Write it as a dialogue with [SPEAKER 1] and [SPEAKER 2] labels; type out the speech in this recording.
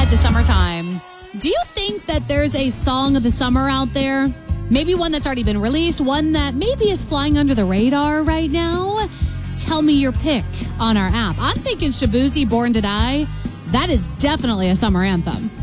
[SPEAKER 1] to summertime. Do you think that there's a song of the summer out there? Maybe one that's already been released, one that maybe is flying under the radar right now? Tell me your pick on our app. I'm thinking Shabuzi, Born to Die. That is definitely a summer anthem.